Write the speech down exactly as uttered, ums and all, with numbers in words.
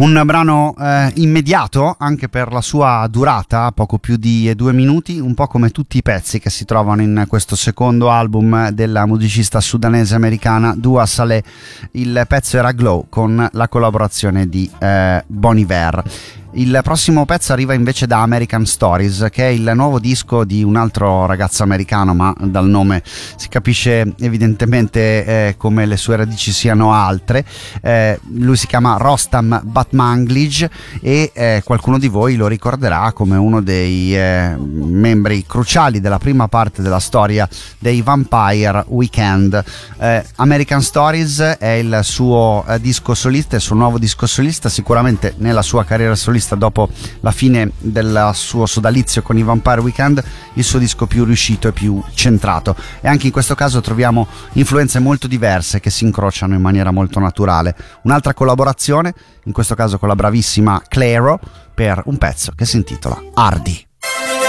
Un brano eh, immediato anche per la sua durata, poco più di due minuti, un po' come tutti i pezzi che si trovano in questo secondo album della musicista sudanese americana Dua Saleh. Il pezzo era Glow con la collaborazione di eh, Bon Iver. Il prossimo pezzo arriva invece da American Stories, che è il nuovo disco di un altro ragazzo americano, ma dal nome si capisce evidentemente eh, come le sue radici siano altre. Eh, lui si chiama Rostam Batmanglij e eh, qualcuno di voi lo ricorderà come uno dei eh, membri cruciali della prima parte della storia dei Vampire Weekend. Eh, American Stories è il suo eh, disco solista, il suo nuovo disco solista, sicuramente nella sua carriera solista dopo la fine del suo sodalizio con i Vampire Weekend, il suo disco più riuscito e più centrato, e anche in questo caso troviamo influenze molto diverse che si incrociano in maniera molto naturale. Un'altra collaborazione, in questo caso con la bravissima Clairo, per un pezzo che si intitola Hardy.